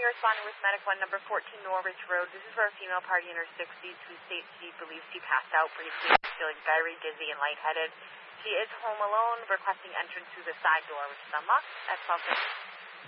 you're responding with medic 1, number 14 Norwich Road. This is for a female party in her 60s who states she believes she passed out briefly, feeling very dizzy and lightheaded. She is home alone, requesting entrance through the side door, which is unlocked at 12:50.